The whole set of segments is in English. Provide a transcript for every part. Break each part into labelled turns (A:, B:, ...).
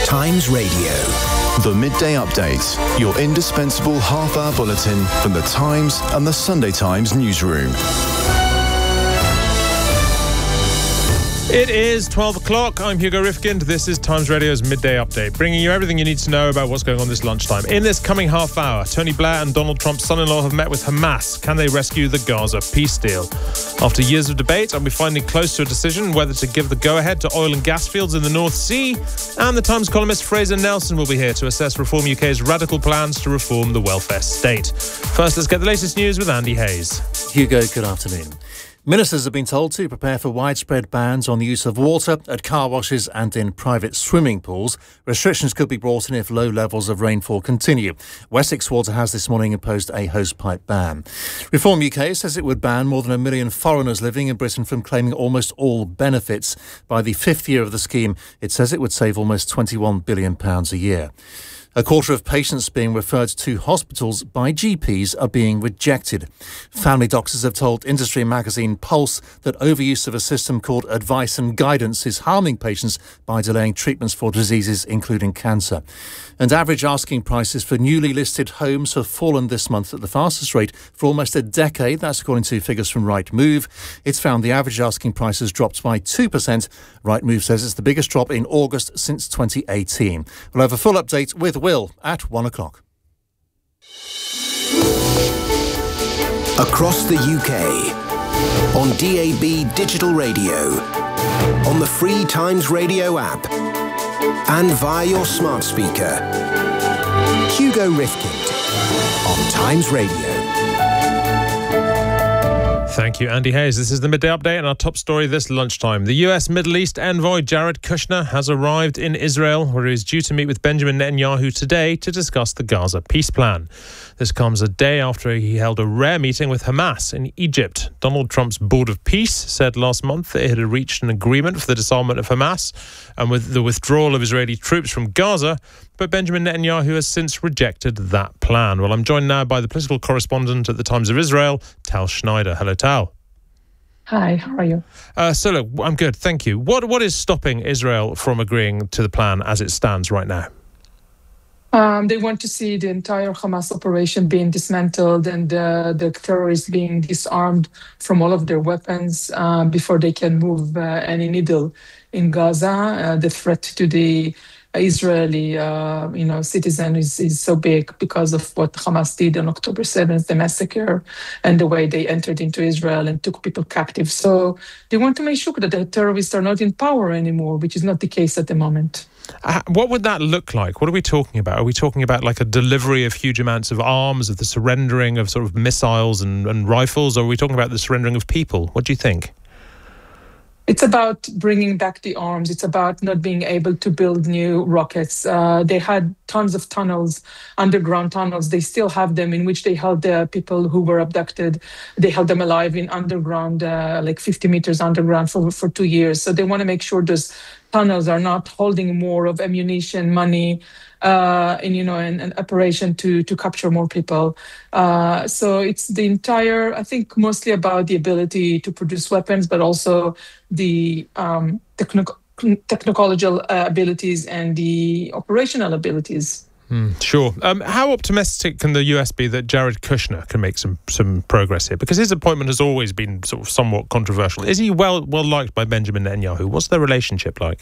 A: Times Radio.
B: The Midday Update, your indispensable half-hour bulletin from the Times and the Sunday Times newsroom.
C: It is 12 o'clock. I'm Hugo Rifkind. This is Times Radio's Midday Update, bringing you everything you need to know about what's going on this lunchtime. In this coming half hour, Tony Blair and Donald Trump's son-in-law have met with Hamas. Can they rescue the Gaza peace deal? After years of debate, are we finally close to a decision whether to give the go-ahead to oil and gas fields in the North Sea? And the Times columnist Fraser Nelson will be here to assess Reform UK's radical plans to reform the welfare state. First, let's get the latest news with Andy Hayes.
D: Hugo, good afternoon. Ministers have been told to prepare for widespread bans on the use of water at car washes and in private swimming pools. Restrictions could be brought in if low levels of rainfall continue. Wessex Water has this morning imposed a hosepipe ban. Reform UK says it would ban more than 1 million foreigners living in Britain from claiming almost all benefits. By the fifth year of the scheme, it says it would save almost £21 billion a year. A quarter of patients being referred to hospitals by GPs are being rejected. Family doctors have told industry magazine Pulse that overuse of a system called Advice and Guidance is harming patients by delaying treatments for diseases including cancer. And average asking prices for newly listed homes have fallen this month at the fastest rate for almost a decade. That's according to figures from Rightmove. It's found the average asking price has dropped by 2%. Rightmove says it's the biggest drop in August since 2018. We'll have a full update with Will at 1 o'clock.
A: Across the UK, on DAB Digital Radio, on the free Times Radio app, and via your smart speaker. Hugo Rifkind on Times Radio.
C: Thank you, Andy Hayes. This is the Midday Update and our top story this lunchtime. The US Middle East envoy Jared Kushner has arrived in Israel, where he is due to meet with Benjamin Netanyahu today to discuss the Gaza peace plan. This comes a day after he held a rare meeting with Hamas in Egypt. Donald Trump's Board of Peace said last month that it had reached an agreement for the disarmament of Hamas and with the withdrawal of Israeli troops from Gaza, but Benjamin Netanyahu has since rejected that plan. Well, I'm joined now by the political correspondent at the Times of Israel, Tal Schneider. Hello, Tal.
E: Hi, how are you?
C: So look, I'm good, thank you. What is stopping Israel from agreeing to the plan as it stands right now?
E: They want to see the entire Hamas operation being dismantled and the terrorists being disarmed from all of their weapons before they can move any needle in Gaza. The threat to the Israeli, citizen is so big because of what Hamas did on October 7th, the massacre, and the way they entered into Israel and took people captive. So they want to make sure that the terrorists are not in power anymore, which is not the case at the moment.
C: What would that look like? What are we talking about? Are we talking about like a delivery of huge amounts of arms, of the surrendering of sort of missiles and rifles, or are we talking about the surrendering of people? What do you think?
E: It's about bringing back the arms. It's about not being able to build new rockets. They had tons of tunnels, underground tunnels. They still have them, in which they held the people who were abducted. They held them alive in underground, like 50 meters underground for 2 years. So they want to make sure those tunnels are not holding more of ammunition, money, an operation to capture more people. So it's the entire, I think, mostly about the ability to produce weapons, but also the technological abilities and the operational abilities.
C: Sure. How optimistic can the US be that Jared Kushner can make some progress here? Because his appointment has always been sort of somewhat controversial. Is he well liked by Benjamin Netanyahu? What's their relationship like?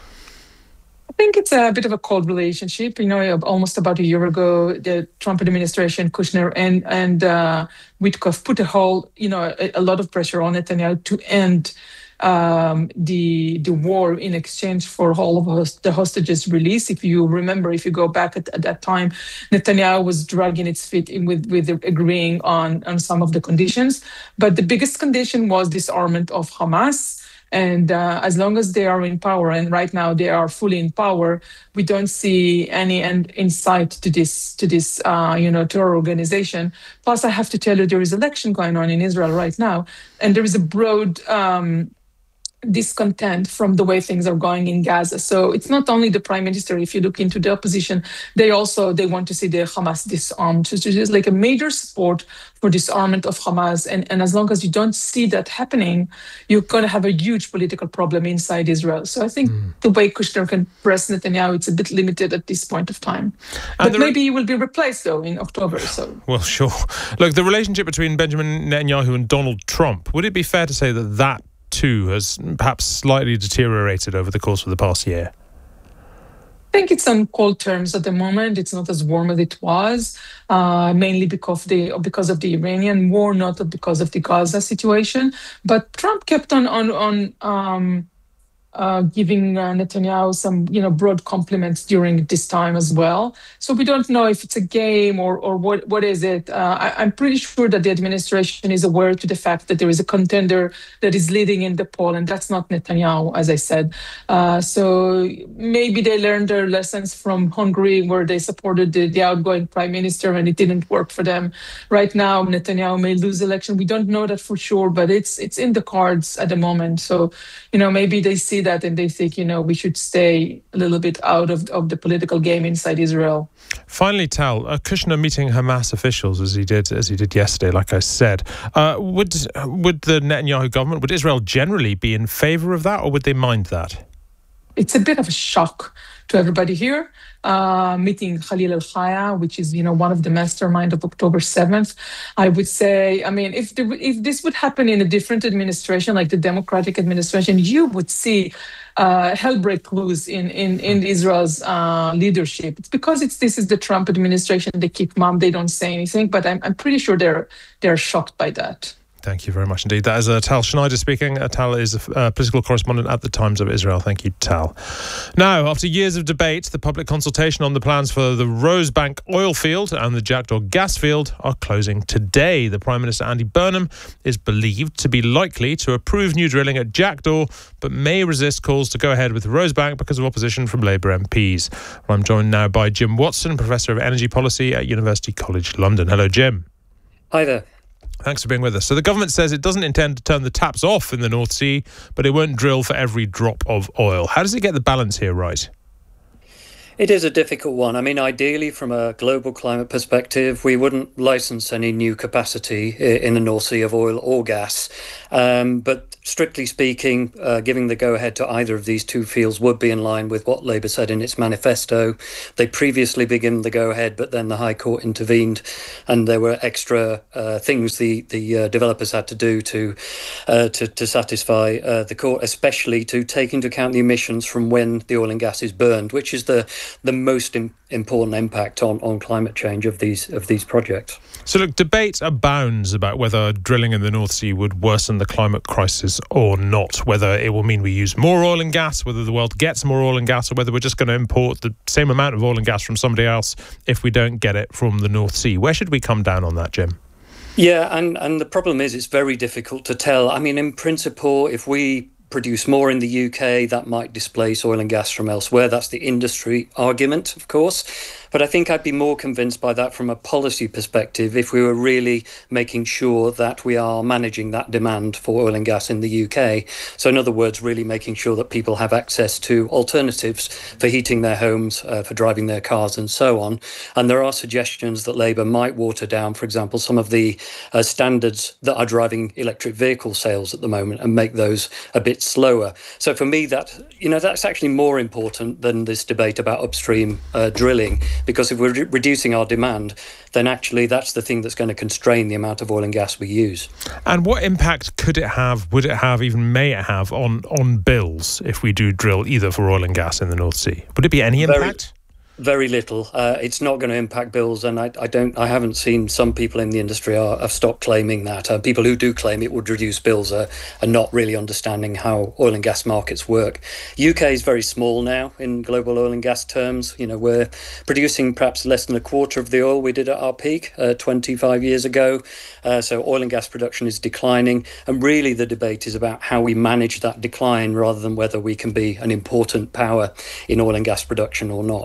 E: I think it's a bit of a cold relationship. Almost about a year ago, the Trump administration, Kushner and Witkoff put a lot of pressure on Netanyahu to end the war in exchange for all of the hostages release. If you remember, if you go back at that time, Netanyahu was dragging its feet with agreeing on some of the conditions. But the biggest condition was disarmament of Hamas. And as long as they are in power, and right now they are fully in power, we don't see any end in sight to this terror organization. Plus, I have to tell you, there is election going on in Israel right now, and there is a broad discontent from the way things are going in Gaza. So it's not only the prime minister. If you look into the opposition, they want to see the Hamas disarmed. So there's like a major support for disarmament of Hamas. And as long as you don't see that happening, you're going to have a huge political problem inside Israel. So I think the way Kushner can press Netanyahu, it's a bit limited at this point of time. But maybe he will be replaced, though, in October. So
C: well, sure. Look, the relationship between Benjamin Netanyahu and Donald Trump, would it be fair to say that too has perhaps slightly deteriorated over the course of the past year?
E: I think it's on cold terms at the moment. It's not as warm as it was, mainly because of the Iranian war, not because of the Gaza situation. But Trump kept on giving Netanyahu some, broad compliments during this time as well. So we don't know if it's a game or what is it. I'm pretty sure that the administration is aware to the fact that there is a contender that is leading in the poll, and that's not Netanyahu, as I said. So maybe they learned their lessons from Hungary, where they supported the outgoing prime minister, and it didn't work for them. Right now, Netanyahu may lose election. We don't know that for sure, but it's in the cards at the moment. So, maybe they see that and they think, we should stay a little bit out of the political game inside Israel.
C: Finally, Tal, Kushner meeting Hamas officials as he did yesterday, like I said. Would the Netanyahu government, would Israel generally be in favour of that, or would they mind that?
E: It's a bit of a shock to everybody here. Meeting Khalil al-Khaya, which is, one of the mastermind of October 7th. I would say, if this would happen in a different administration, like the Democratic administration, you would see hell break loose in Israel's leadership. It's because this is the Trump administration. They keep mum. They don't say anything. But I'm pretty sure they're shocked by that.
C: Thank you very much indeed. That is Tal Schneider speaking. Tal is a political correspondent at the Times of Israel. Thank you, Tal. Now, after years of debate, the public consultation on the plans for the Rosebank oil field and the Jackdaw gas field are closing today. The Prime Minister, Andy Burnham, is believed to be likely to approve new drilling at Jackdaw, but may resist calls to go ahead with Rosebank because of opposition from Labour MPs. I'm joined now by Jim Watson, Professor of Energy Policy at University College London. Hello, Jim.
F: Hi there.
C: Thanks for being with us. So the government says it doesn't intend to turn the taps off in the North Sea, but it won't drill for every drop of oil. How does it get the balance here right?
F: It is a difficult one. Ideally, from a global climate perspective, we wouldn't license any new capacity in the North Sea of oil or gas. But strictly speaking, giving the go-ahead to either of these two fields would be in line with what Labour said in its manifesto. They previously given the go-ahead, but then the High Court intervened, and there were extra things the developers had to do to satisfy the court, especially to take into account the emissions from when the oil and gas is burned, which is the most important impact on climate change of these projects.
C: So look, debate abounds about whether drilling in the North Sea would worsen the climate crisis or not, whether it will mean we use more oil and gas, whether the world gets more oil and gas, or whether we're just going to import the same amount of oil and gas from somebody else if we don't get it from the North Sea. Where should we come down on that, Jim?
F: Yeah, and the problem is it's very difficult to tell. In principle, if we produce more in the UK, that might displace oil and gas from elsewhere. That's the industry argument, of course. But I think I'd be more convinced by that from a policy perspective if we were really making sure that we are managing that demand for oil and gas in the UK. So in other words, really making sure that people have access to alternatives for heating their homes, for driving their cars and so on. And there are suggestions that Labour might water down, for example, some of the standards that are driving electric vehicle sales at the moment and make those a bit slower. So for me, that's actually more important than this debate about upstream drilling. Because if we're reducing our demand, then actually that's the thing that's going to constrain the amount of oil and gas we use.
C: And what impact could it have, would it have, even may it have on bills if we do drill either for oil and gas in the North Sea? Would it be any impact?
F: Very little. It's not going to impact bills, and I haven't seen some people in the industry have stopped claiming that. People who do claim it would reduce bills are not really understanding how oil and gas markets work. UK is very small now in global oil and gas terms. We're producing perhaps less than a quarter of the oil we did at our peak 25 years ago. So oil and gas production is declining, and really the debate is about how we manage that decline rather than whether we can be an important power in oil and gas production or not.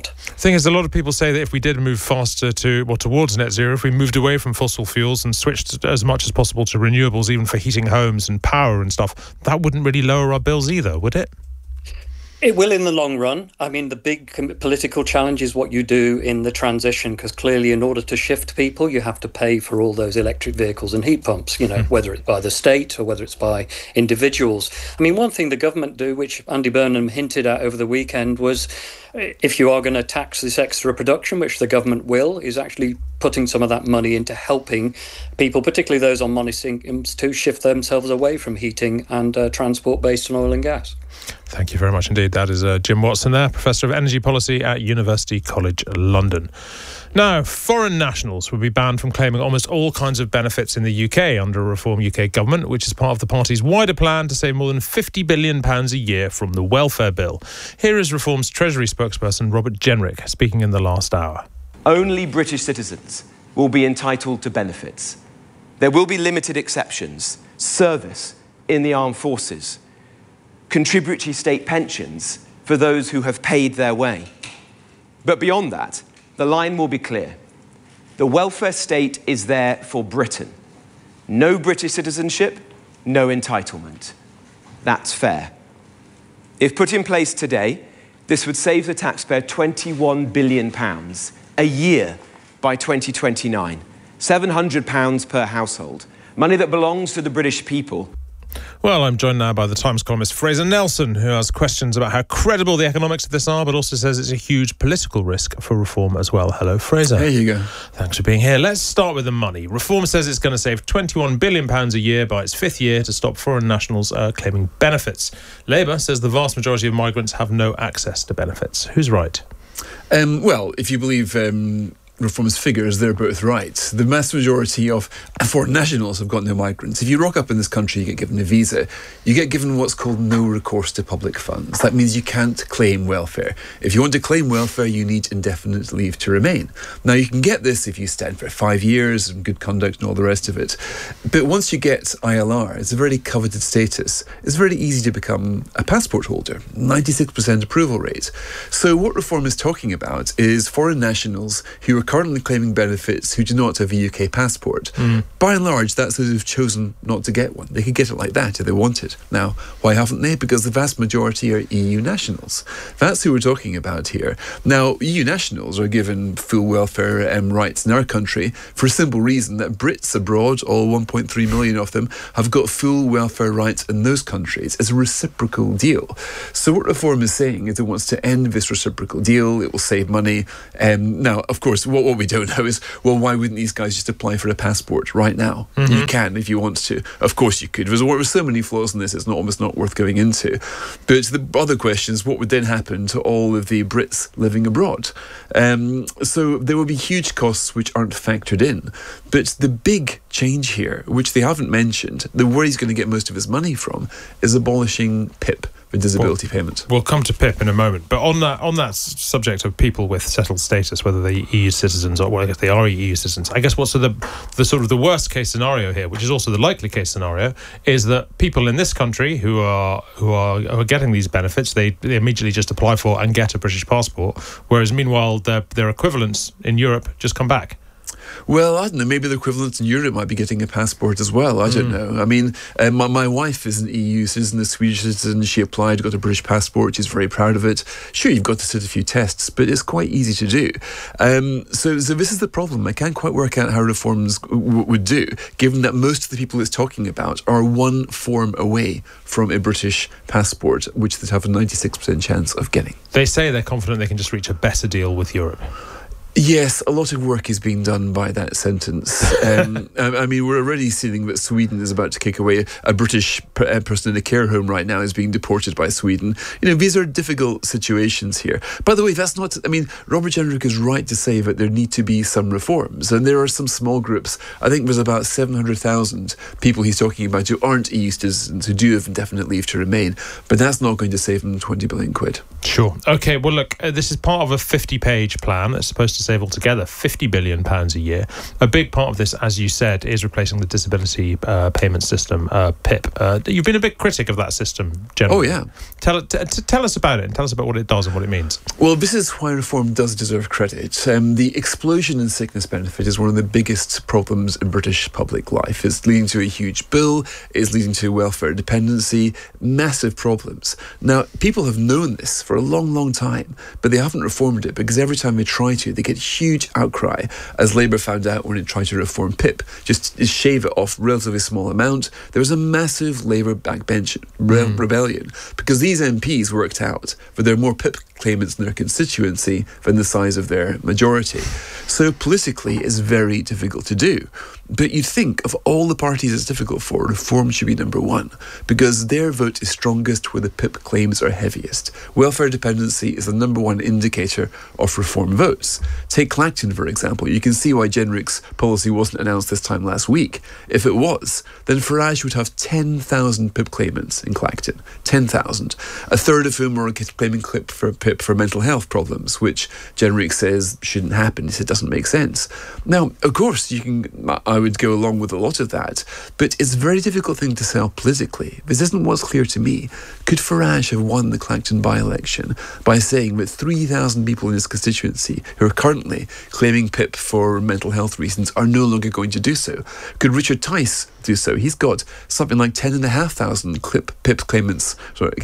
C: thing is, a lot of people say that if we did move faster towards net zero, if we moved away from fossil fuels and switched as much as possible to renewables, even for heating homes and power and stuff, that wouldn't really lower our bills either, would it?
F: It will in the long run. I mean, the big political challenge is what you do in the transition, because clearly in order to shift people, you have to pay for all those electric vehicles and heat pumps, whether it's by the state or whether it's by individuals. I mean, one thing the government do, which Andy Burnham hinted at over the weekend, was if you are going to tax this extra production, which the government will, is actually putting some of that money into helping people, particularly those on modest incomes, to shift themselves away from heating and transport based on oil and gas.
C: Thank you very much indeed. That is Jim Watson there, Professor of Energy Policy at University College London. Now, foreign nationals will be banned from claiming almost all kinds of benefits in the UK under a Reform UK government, which is part of the party's wider plan to save more than £50 billion a year from the welfare bill. Here is Reform's Treasury spokesperson Robert Jenrick speaking in the last hour.
G: Only British citizens will be entitled to benefits. There will be limited exceptions: service in the armed forces, contributory state pensions for those who have paid their way. But beyond that, the line will be clear. The welfare state is there for Britain. No British citizenship, no entitlement. That's fair. If put in place today, this would save the taxpayer £21 billion a year by 2029, £700 per household, money that belongs to the British people.
C: Well, I'm joined now by the Times columnist Fraser Nelson, who has questions about how credible the economics of this are, but also says it's a huge political risk for Reform as well. Hello, Fraser.
H: There you go.
C: Thanks for being here. Let's start with the money. Reform says it's going to save £21 billion a year by its fifth year to stop foreign nationals claiming benefits. Labour says the vast majority of migrants have no access to benefits. Who's right?
H: Well, if you believe Reform's figures, they're both right. The vast majority of foreign nationals have got no migrants. If you rock up in this country, you get given a visa. You get given what's called no recourse to public funds. That means you can't claim welfare. If you want to claim welfare, you need indefinite leave to remain. Now, you can get this if you stand for 5 years and good conduct and all the rest of it. But once you get ILR, it's a very coveted status. It's very easy to become a passport holder, 96% approval rate. So what Reform is talking about is foreign nationals who are currently claiming benefits who do not have a UK passport. By and large, that's those who've chosen not to get one. They could get it like that if they wanted. Now, why haven't they? Because the vast majority are EU nationals. That's who we're talking about here. Now, EU nationals are given full welfare rights in our country for a simple reason that Brits abroad, all 1.3 million of them, have got full welfare rights in those countries. It's a reciprocal deal. So what Reform is saying is it wants to end this reciprocal deal. It will save money. Now, of course, what we don't know is, well, why wouldn't these guys just apply for a passport right now? You can if you want to. Of course you could. There's so many flaws in this, it's almost not worth going into. But the other question is, what would then happen to all of the Brits living abroad? So there will be huge costs which aren't factored in. But the big change here, which they haven't mentioned, where he's going to get most of his money from, is abolishing PIP. Disability payment.
C: We'll come to PIP in a moment, but on that subject of people with settled status, whether they're EU citizens or if they are EU citizens, I guess what's the sort of the worst case scenario here, which is also the likely case scenario, is that people in this country who are getting these benefits, they immediately just apply for and get a British passport, whereas meanwhile their equivalents in Europe just come back.
H: Well, I don't know, maybe the equivalents in Europe might be getting a passport as well. I don't know. I mean, my wife is an EU citizen, a Swedish citizen. She applied, got a British passport. She's very proud of it. Sure, you've got to sit a few tests, but it's quite easy to do. So this is the problem. I can't quite work out how Reforms would do, given that most of the people it's talking about are one form away from a British passport, which they have a 96% chance of getting.
C: They say they're confident they can just reach a better deal with Europe.
H: Yes, a lot of work is being done by that sentence. I mean, we're already seeing that Sweden is about to kick away. A British person in a care home right now is being deported by Sweden. You know, these are difficult situations here. By the way, that's not... I mean, Robert Jenrick is right to say that there need to be some reforms. And there are some small groups. I think there's about 700,000 people he's talking about who aren't EU citizens, who do have indefinite leave to remain. But that's not going to save them 20 billion quid.
C: Sure. OK, well, look, this is part of a 50-page plan that's supposed to save altogether £50 billion a year. A big part of this, as you said, is replacing the disability payment system, PIP. You've been a big critic of that system, generally.
H: Oh, yeah.
C: Tell us about it, and tell us about what it does and what it means.
H: Well, this is why reform does deserve credit. The explosion in sickness benefit is one of the biggest problems in British public life. It's leading to a huge bill, it's leading to welfare dependency, massive problems. Now, people have known this for a long, long time, but they haven't reformed it because every time they try to, they get huge outcry, as Labour found out when it tried to reform PIP. Just shave it off relatively small amount. There was a massive Labour backbench rebellion because these MPs worked out that there are more PIP claimants in their constituency than the size of their majority. So politically, it's very difficult to do. But you'd think of all the parties it's difficult for, reform should be number one, because their vote is strongest where the PIP claims are heaviest. Welfare dependency is the number one indicator of reform votes. Take Clacton, for example. You can see why Jenrick's policy wasn't announced this time last week. If it was, then Farage would have 10,000 PIP claimants in Clacton. 10,000. A third of whom are claiming PIP for mental health problems, which Jenrick says shouldn't happen. He said it doesn't make sense. Now, of course, I would go along with a lot of that, but it's a very difficult thing to sell politically. This isn't what's clear to me. Could Farage have won the Clacton by-election by saying that 3,000 people in his constituency who are currently claiming PIP for mental health reasons are no longer going to do so? Could Richard Tice do so? He's got something like 10,500 PIP claimants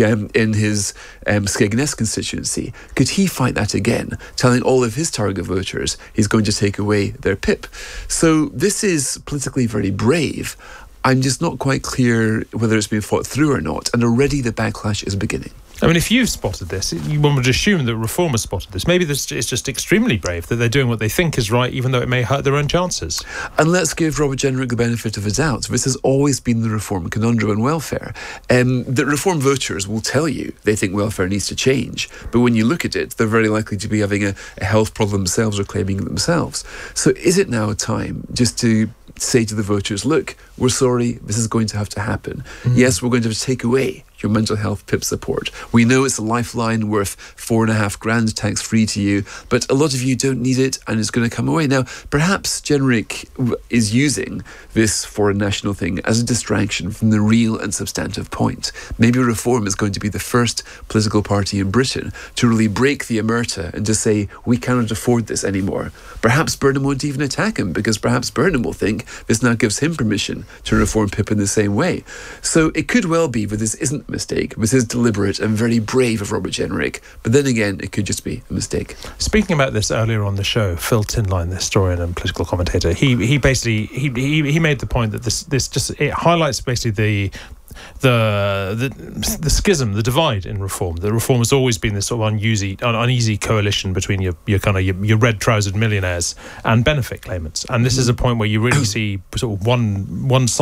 H: in his Skegness constituency. Could he fight that again, telling all of his target voters he's going to take away their PIP? So this is politically very brave. I'm just not quite clear whether it's been fought through or not, and already the backlash is beginning.
C: I mean, if you've spotted this, one would assume that Reform has spotted this. Maybe it's just extremely brave that they're doing what they think is right, even though it may hurt their own chances.
H: And let's give Robert Jenrick the benefit of the doubt. This has always been the Reform conundrum on welfare. The Reform voters will tell you they think welfare needs to change, but when you look at it, they're very likely to be having a health problem themselves or claiming it themselves. So is it now time just to say to the voters, look, we're sorry, this is going to have to happen. Yes, we're going to have to take away your mental health PIP support. We know it's a lifeline worth $4,500 tax-free to you, but a lot of you don't need it and it's going to come away. Now, perhaps Jenrick is using this foreign national thing as a distraction from the real and substantive point. Maybe Reform is going to be the first political party in Britain to really break the omerta and to say, we cannot afford this anymore. Perhaps Burnham won't even attack him, because perhaps Burnham will think this now gives him permission to reform PIP in the same way. So it could well be that this isn't a mistake. This is deliberate and very brave of Robert Jenrick. But then again, it could just be a mistake.
C: Speaking about this earlier on the show, Phil Tinline, the historian and political commentator, he basically made the point that this just it highlights basically the schism, the divide in Reform. The Reform has always been this sort of uneasy coalition between your red-trousered millionaires and benefit claimants. And this is a point where you really see sort of one side